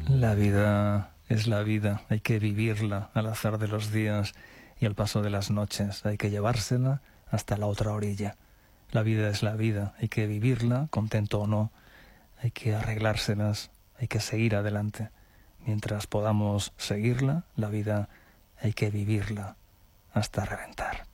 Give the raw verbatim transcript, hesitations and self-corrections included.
La vida es la vida, hay que vivirla al azar de los días y al paso de las noches, hay que llevársela hasta la otra orilla. La vida es la vida, hay que vivirla, contento o no, hay que arreglárselas, hay que seguir adelante. Mientras podamos seguirla, la vida hay que vivirla hasta reventar.